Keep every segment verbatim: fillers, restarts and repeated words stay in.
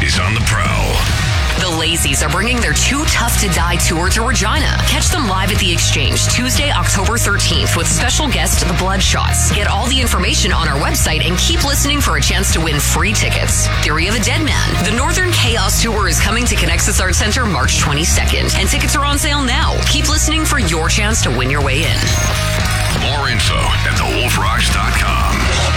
is on the prowl. The Lazies are bringing their Too Tough to Die tour to Regina. Catch them live at the Exchange Tuesday, October thirteenth with special guest The Bloodshots. Get all the information on our website and keep listening for a chance to win free tickets. Theory of a Dead Man. The Northern Chaos Tour is coming to Connexus Arts Center March twenty-second, and tickets are on sale now. Keep listening for your chance to win your way in. More info at the wolf rocks dot com.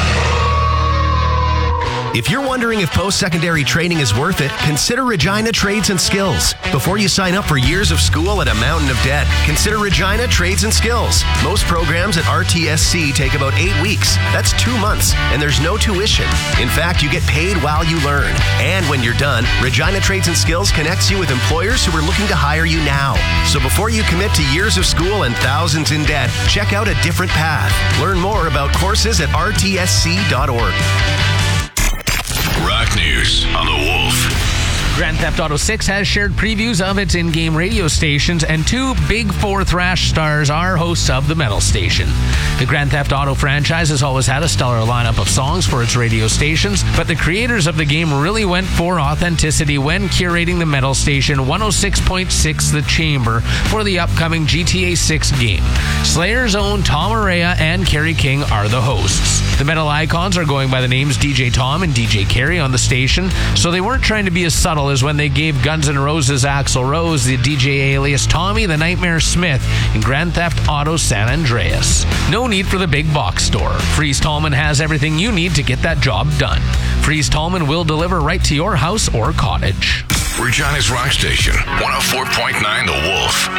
If you're wondering if post-secondary training is worth it, consider Regina Trades and Skills. Before you sign up for years of school at a mountain of debt, consider Regina Trades and Skills. Most programs at R T S C take about eight weeks. That's two months, and there's no tuition. In fact, you get paid while you learn. And when you're done, Regina Trades and Skills connects you with employers who are looking to hire you now. So before you commit to years of school and thousands in debt, check out a different path. Learn more about courses at R T S C dot org. Rock News on the Wolf. Grand Theft Auto six has shared previews of its in-game radio stations, and two Big Four thrash stars are hosts of the Metal Station. The Grand Theft Auto franchise has always had a stellar lineup of songs for its radio stations, but the creators of the game really went for authenticity when curating the Metal Station one oh six point six The Chamber for the upcoming G T A six game. Slayer's own Tom Araya and Kerry King are the hosts. The metal icons are going by the names D J Tom and D J Kerry on the station, so they weren't trying to be as subtle as when they gave Guns N' Roses' Axl Rose the D J alias Tommy the Nightmare Smith in Grand Theft Auto San Andreas. No need for the big box store. Freeze Tallman has everything you need to get that job done. Freeze Tallman will deliver right to your house or cottage. Regina's Rock Station, one oh four point nine The Wolf.